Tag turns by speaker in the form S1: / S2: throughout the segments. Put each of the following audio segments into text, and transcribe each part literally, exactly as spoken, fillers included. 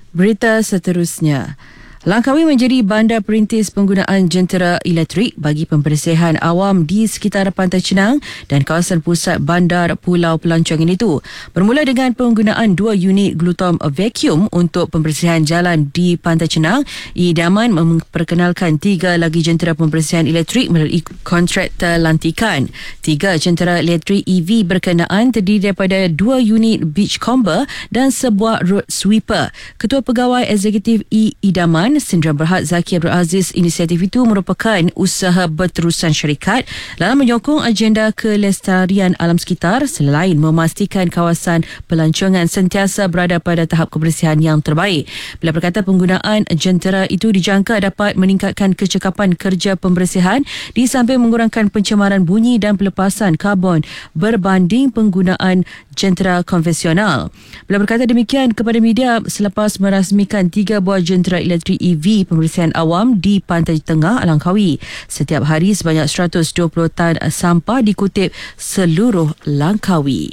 S1: Berita seterusnya. Langkawi menjadi bandar perintis penggunaan jentera elektrik bagi pembersihan awam di sekitar Pantai Cenang dan kawasan pusat bandar Pulau Pelancongan itu. Bermula dengan penggunaan dua unit glutom vacuum untuk pembersihan jalan di Pantai Cenang, idaman memperkenalkan tiga lagi jentera pembersihan elektrik melalui kontraktor lantikan. Tiga jentera elektrik E V berkenaan terdiri daripada dua unit beachcomber dan sebuah road sweeper. Ketua Pegawai Eksekutif E Idaman Sindra Berhad Zaki Abdul Aziz, inisiatif itu merupakan usaha berterusan syarikat dalam menyokong agenda kelestarian alam sekitar selain memastikan kawasan pelancongan sentiasa berada pada tahap kebersihan yang terbaik. Bila berkata penggunaan jentera itu dijangka dapat meningkatkan kecekapan kerja pembersihan di samping mengurangkan pencemaran bunyi dan pelepasan karbon berbanding penggunaan jentera konvensional. Bila berkata demikian kepada media selepas merasmikan tiga buah jentera elektrik E V pembersihan awam di Pantai Tengah, Langkawi. Setiap hari sebanyak seratus dua puluh tan sampah dikutip seluruh Langkawi.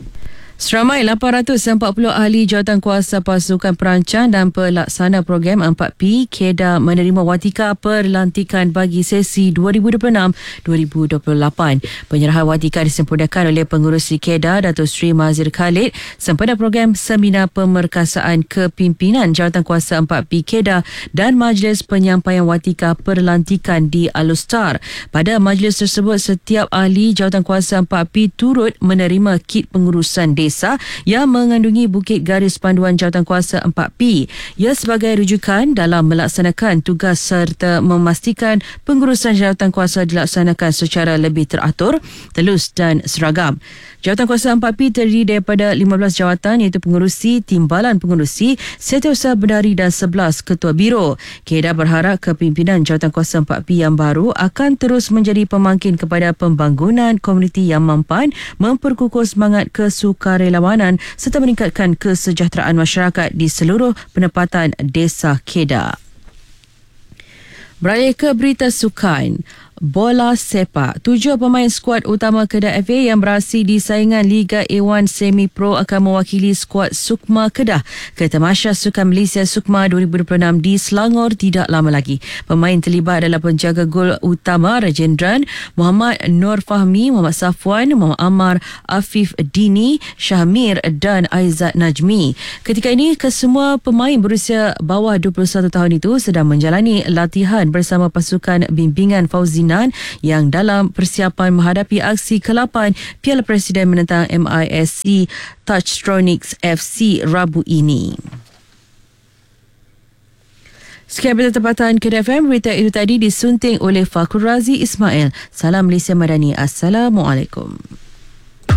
S1: Seramai lapan ratus empat puluh ahli jawatankuasa pasukan perancang dan pelaksana program empat P Kedah menerima watika perlantikan bagi sesi dua ribu dua puluh enam dua ribu dua puluh lapan. Penyerahan watika disempurnakan oleh Pengerusi Kedah Datuk Seri Mazir Khalid sempena program Seminar Pemerkasaan Kepimpinan Jawatankuasa empat P Kedah dan Majlis Penyampaian Watika Perlantikan di Alustar. Pada majlis tersebut, setiap ahli jawatankuasa empat P turut menerima kit pengurusan desa yang mengandungi bukit garis panduan jawatankuasa empat P. Ia sebagai rujukan dalam melaksanakan tugas serta memastikan pengurusan jawatankuasa dilaksanakan secara lebih teratur, telus dan seragam. Jawatankuasa empat P terdiri daripada lima belas jawatan iaitu pengerusi, timbalan pengerusi, setiausaha berdari dan sebelas ketua biro. Kedah berharap kepimpinan jawatankuasa empat P yang baru akan terus menjadi pemangkin kepada pembangunan komuniti yang mampan, memperkukuh semangat kesukarelawanan serta meningkatkan kesejahteraan masyarakat di seluruh penempatan desa Kedah. Beralih ke berita sukan. Bola sepak. Tujuh pemain skuad utama Kedah F A yang beraksi di saingan Liga A satu Semi Pro akan mewakili skuad Sukma Kedah ke Tamasya Sukan Malaysia Sukma dua ribu dua puluh enam di Selangor tidak lama lagi. Pemain terlibat adalah penjaga gol utama Rajendran, Muhammad Nur Fahmi, Muhammad Safwan, Muhammad Ammar, Afif Dini, Syahmir dan Aizat Najmi. Ketika ini, kesemua pemain berusia bawah dua puluh satu tahun itu sedang menjalani latihan bersama pasukan bimbingan Fauzi yang dalam persiapan menghadapi aksi ke lapan Piala Presiden menentang M I S C Touchtronics F C Rabu ini. Sekian berita tempatan Kedah F M. Berita itu tadi disunting oleh Fakrul Razi Ismail. Salam Malaysia Madani. Assalamualaikum.